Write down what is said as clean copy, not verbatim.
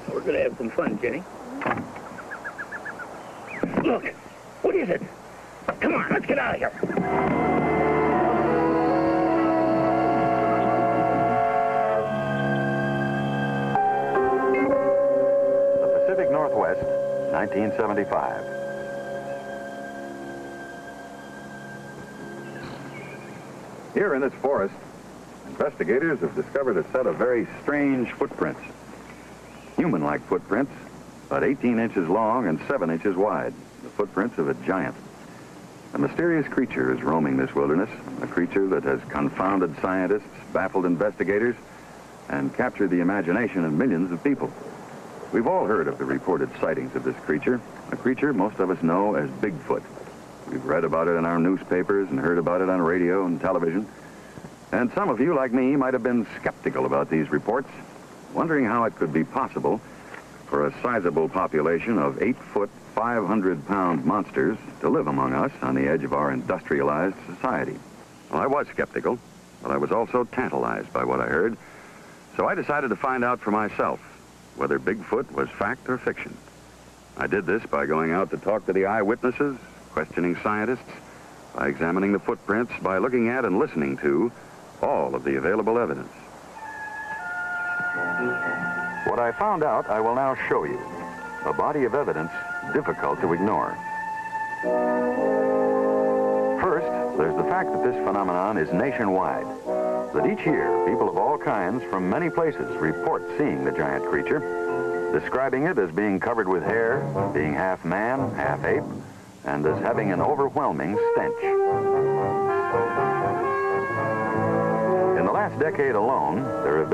We're going to have some fun, Jenny. Look, what is it? Come on, let's get out of here. The Pacific Northwest, 1975. Here in this forest, investigators have discovered a set of very strange footprints. Human-like footprints, about 18 inches long and 7 inches wide. The footprints of a giant. A mysterious creature is roaming this wilderness, a creature that has confounded scientists, baffled investigators, and captured the imagination of millions of people. We've all heard of the reported sightings of this creature, a creature most of us know as Bigfoot. We've read about it in our newspapers and heard about it on radio and television. And some of you, like me, might have been skeptical about these reports, wondering how it could be possible for a sizable population of 8-foot, 500-pound monsters to live among us on the edge of our industrialized society. Well, I was skeptical, but I was also tantalized by what I heard, so I decided to find out for myself whether Bigfoot was fact or fiction. I did this by going out to talk to the eyewitnesses, questioning scientists, by examining the footprints, by looking at and listening to all of the available evidence. What I found out, I will now show you. A body of evidence difficult to ignore. First, there's the fact that this phenomenon is nationwide. That each year, people of all kinds from many places report seeing the giant creature, describing it as being covered with hair, being half man, half ape, and as having an overwhelming stench. In the last decade alone, there have been